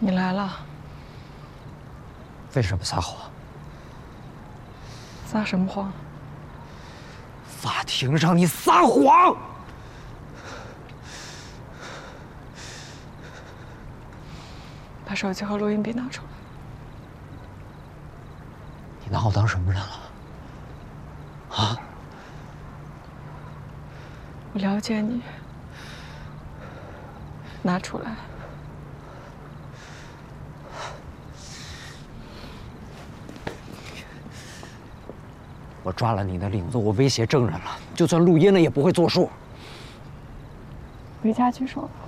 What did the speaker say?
你来了， 为什么撒谎？ 撒什么谎？ 法庭上你撒谎！ 把手机和录音笔拿出来。 你拿我当什么人了？啊？ 我了解你，拿出来。 我抓了你的领子，我威胁证人了，就算录音了也不会作数。 回家举手吧。